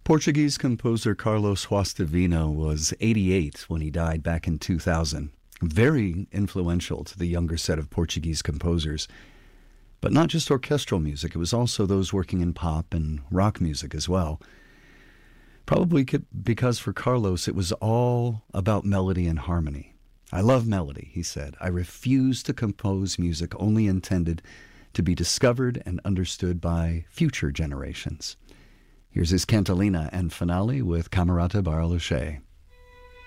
Portuguese composer Carlos Guastavino was 88 when he died back in 2000. Very influential to the younger set of Portuguese composers. But not just orchestral music, it was also those working in pop and rock music as well. Probably because for Carlos it was all about melody and harmony. "I love melody," he said. "I refuse to compose music only intended to be discovered and understood by future generations." Here's his cantilena and finale with Camerata Barlucce.